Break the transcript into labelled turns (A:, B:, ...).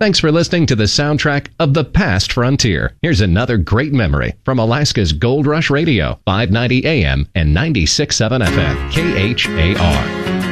A: Thanks for listening to the soundtrack of The Past Frontier. Here's another great memory from Alaska's Gold Rush Radio, 590 AM and 96.7 FM, KHAR.